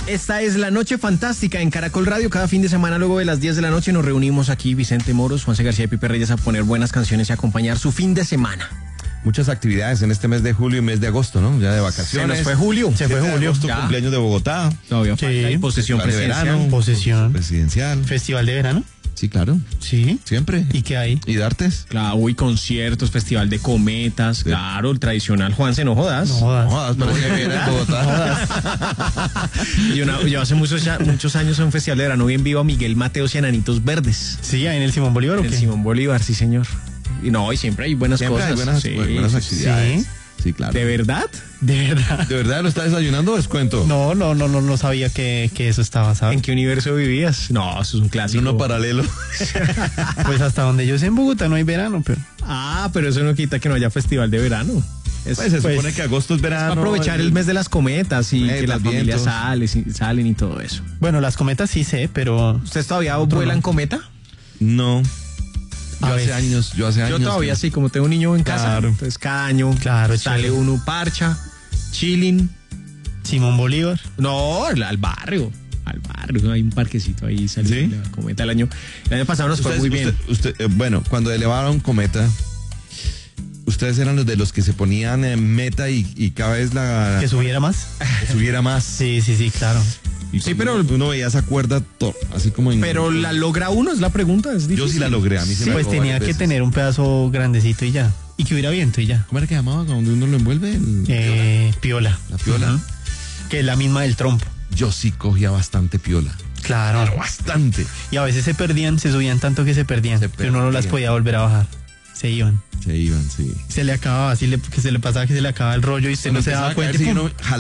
Esta es La Noche Fantástica en Caracol Radio. Cada fin de semana, luego de las 10 de la noche, nos reunimos aquí, Vicente Moros, Juanse García y Pipe Reyes, a poner buenas canciones y acompañar su fin de semana. Muchas actividades en este mes de julio y mes de agosto, ¿no? Ya de vacaciones. Se nos fue julio. Se fue julio. Agosto, cumpleaños de Bogotá. Todavía falta. Y posesión presidencial. Verano, posesión presidencial. Festival de verano. Sí, claro. Sí. Siempre. ¿Y qué hay? ¿Y de artes? Claro, uy, conciertos, festival de cometas, claro, el tradicional. Juanse, no jodas. No jodas. No jodas, pero que viene en Bogotá. Yo hace muchos años en un festival de verano bien vivo a Miguel Mateos y Enanitos Verdes. Sí, ahí en el Simón Bolívar, ¿o qué? En Simón Bolívar, sí, señor. Y no, y siempre hay buenas Siempre cosas. hay buenas actividades. Sí. Sí, claro. ¿De verdad? De verdad. ¿De verdad lo está desayunando o es cuento? No sabía que eso estaba, ¿sabes? ¿En qué universo vivías? No, eso es un clásico. Uno paralelo. Pues hasta donde yo sé en Bogotá no hay verano, pero... Ah, pero eso no quita que no haya festival de verano. Pues se supone que agosto es verano. Para aprovechar el mes de las cometas y que las familias salen y todo eso. Bueno, las cometas sí sé, pero... ¿Ustedes todavía vuelan cometa? No. Yo A hace ver. años. Yo todavía sí, como tengo un niño en casa. Claro. Entonces cada año sale chévere. uno parcha, chilling. Simón Bolívar. No, al barrio. Al barrio, hay un parquecito ahí, sale ¿Sí? la cometa el año pasado nos fue muy bien. Bueno, cuando elevaron cometa, ustedes eran los que se ponían en meta y cada vez ¿Que subiera más? subiera más. Sí, claro. Y Sí, pero uno veía esa cuerda así como en... Pero la logra uno, es la pregunta, es difícil. Yo sí la logré, a mí se me Pues acabó tenía varias que veces. tener un pedazo grandecito y ya. Y que hubiera viento y ya. ¿Cómo era que llamaba donde uno lo envuelve? Piola. La piola. Ujú. Que es la misma del trompo. Yo sí cogía bastante piola. Claro. Bastante. Y a veces se perdían, se subían tanto que se perdían. Que uno no las podía volver a bajar. Se iban. Se iban, sí. Se le acababa, que se le pasaba que se le acababa el rollo y usted no se daba cuenta. Y uno